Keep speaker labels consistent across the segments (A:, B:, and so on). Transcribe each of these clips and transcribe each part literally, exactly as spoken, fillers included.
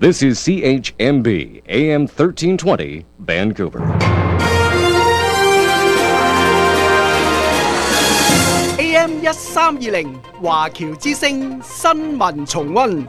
A: This is C H M B, A M thirteen twenty, Vancouver.
B: A M 一三二零華僑之聲新聞重溫。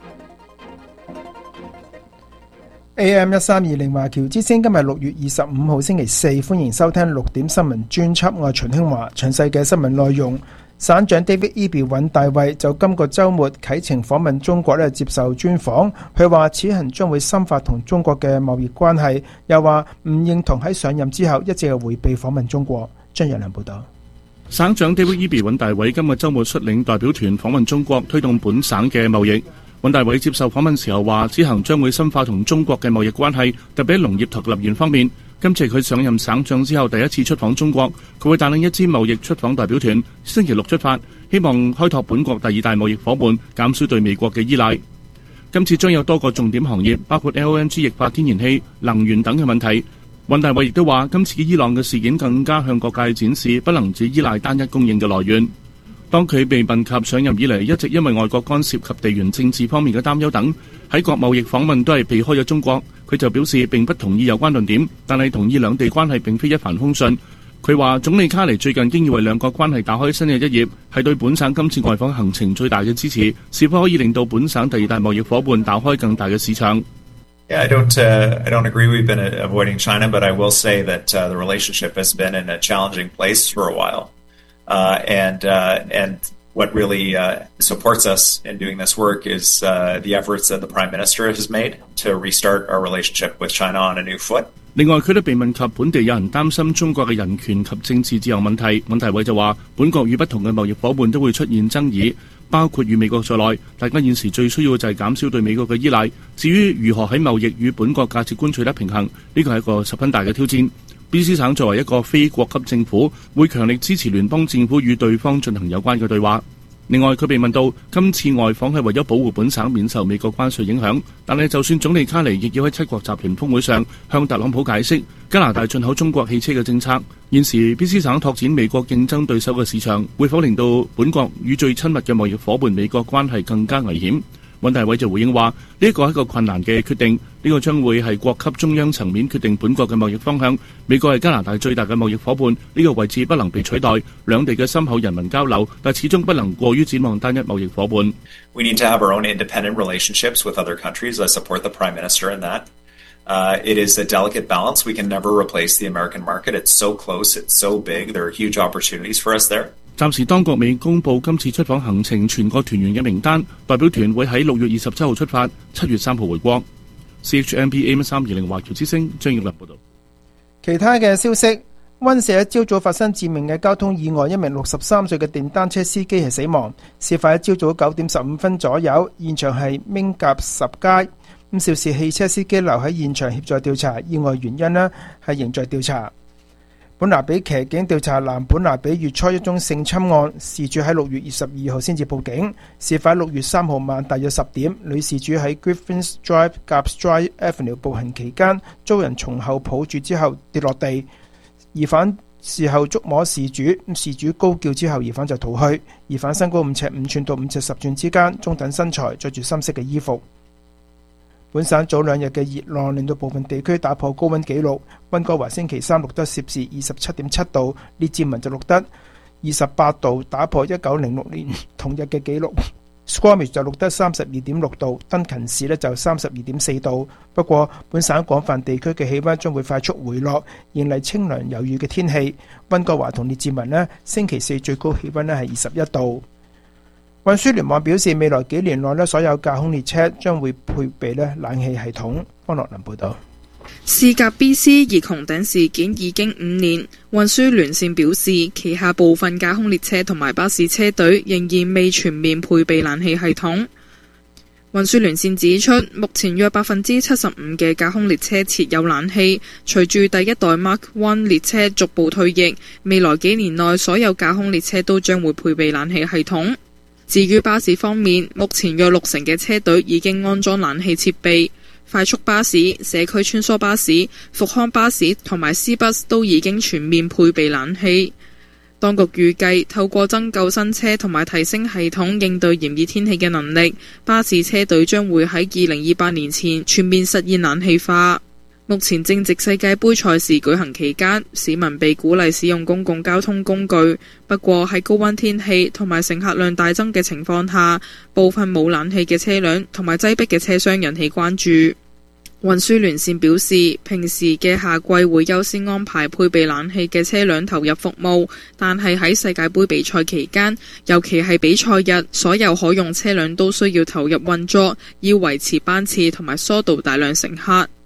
C: A M 一三二零華僑之聲今日六月二十五號星期四，歡迎收聽六點新聞專輯，我係秦興華。詳細嘅新聞內容，省長 David Eby 尹大衛就今個週末啟程訪問中國咧，接受專訪。佢話此行將會深化同中國嘅貿易關係，又話唔認同喺上任之後一直係迴避訪問中國。張若良報導。
D: 省長 David Eby 尹大衛今個週末率領代表團訪問中國，推動本省嘅貿易。尹大衛接受訪問時候話，此行將會深化同中國嘅貿易關係，特別喺農業同能源方面。今次佢上任省長之後第一次出訪中國，佢會帶領一支貿易出訪代表團，星期六出發，希望開拓本國第二大貿易伙伴，減少對美國嘅依賴。今次將有多個重點行業，包括 L N G 液化天然氣、能源等嘅問題。尹大衛亦都話，今次伊朗嘅事件更加向各界展示，不能只依賴單一供應嘅來源。當佢被問及上任以嚟一直因為外國干涉及地緣政治方面嘅擔憂等，喺國貿易訪問都係避開咗中國，佢就表示並不同意有關論點，但係同意兩地關係並非一帆風順。佢話總理卡尼最近經已為兩國關係打開新嘅一頁，係對本省今次外訪行程最大嘅支持，是否可以令到本省第二大貿易伙伴打開更大嘅市場。
E: Yeah, I don't, uh, I don't agree we've been avoiding China, but I will say that uh, the relationship has been in a challenging place for a while. Uh, and, uh, and what really uh, supports us in doing this work is uh, the efforts that the Prime Minister has made to restart our relationship with China on a new foot.
D: 另外，佢都被問及本地有人擔心中國嘅人權及政治自由問題，尹大衛就話：本國與不同嘅貿易伙伴都會出現爭議，包括與美國在內。大家現時最需要就係減少對美國嘅依賴。至於如何喺貿易與本國價值觀取得平衡，呢個係一個十分大嘅挑戰。B C 省作為一個非國級政府，會強力支持聯邦政府與對方進行有關嘅對話。另外，佢被問到今次外訪係為咗保護本省免受美國關稅影響，但係就算總理卡尼亦要喺七國集團峰會上向特朗普解釋加拿大進口中國汽車嘅政策。現時 B C 省拓展美國競爭對手嘅市場，會否令到本國與最親密嘅貿易伙伴美國關係更加危險？尹大衛就回應話：呢一個係一個困難嘅決定，呢、這個將會係國級中央層面決定本國嘅貿易方向。美國係加拿大最大嘅貿易伙伴，呢、這個位置不能被取代。兩地嘅深厚人民交流，但始終不能過於展望單一貿易伙伴。
E: We need to have our own independent relationships with other countries. I support the Prime Minister in that. Uh, it is a delicate balance. We can never replace the American market. It's so close, it's so big. There are huge opportunities for us there.
D: 暫時當局未公布今次出訪行程全國團員嘅名單，代表團會喺六月二十七號出發，七月三號回國。C H M B A M 三二零華僑之聲張耀良報導。
C: 其他嘅消息，溫舍一朝早發生致命嘅交通意外，一名六十三歲嘅電單車司機係死亡。事發喺朝早九點十五分左右，現場係明甲十街。咁肇事汽車司機留喺現場協助調查，意外原因呢係仍在調查。本拿比騎警調查南本拿比月初一宗性侵案，事主喺六月二十二號先至報警。事發六月三號晚大約十點，女事主喺 Griffins Drive Gaps Drive Avenue 步行期間，遭人從後抱住之後跌落地。疑犯事後觸摸事主，事主高叫之後，疑犯就逃去。疑犯身高五尺五寸到五尺十寸之間，中等身材，着住深色嘅衣服。本省早兩日嘅熱浪令到部分地區打破高溫紀錄，溫哥華星期三錄得攝氏二十七點七度，列治文就錄得二十八度，打破一九零六年同日嘅紀錄。Squamish 就錄得三十二點六度，登勤市呢就三十二點四度。不過本省廣泛地區嘅氣溫將會快速回落，迎嚟清涼有雨嘅天氣。溫哥華同列治文呢星期四最高氣溫呢係二十一度。運輸聯網表示，未來幾年內咧，所有架空列車將會配備咧冷氣系統。方樂林報導。
F: 事隔 B C 熱穹頂事件已經五年，運輸聯線表示，旗下部分架空列車同埋巴士車隊仍然未全面配備冷氣系統。運輸聯線指出，目前約百分之七十五嘅架空列車設有冷氣，隨住第一代 Mark One 列車逐步退役，未來幾年內所有架空列車都將會配備冷氣系統。至於巴士方面，目前約六成嘅車隊已經安裝冷氣設備，快速巴士、社區穿梭巴士、復康巴士同埋 C Bus 都已經全面配備冷氣。 當局預計透過增購新車同埋提升系統應對炎熱天氣嘅能力，巴士車隊將會喺二零二八年前全面實現冷氣化。目前正值世界盃賽事舉行期間，市民被鼓勵使用公共交通工具。不過喺高溫天氣同埋乘客量大增嘅情況下，部分冇冷氣嘅車輛同埋擠迫嘅車廂引起關注。運輸聯線表示，平時嘅夏季會優先安排配備冷氣嘅車輛投入服務，但係喺世界盃比賽期間，尤其係比賽日，所有可用車輛都需要投入運作，要維持班次同埋疏導大量乘客。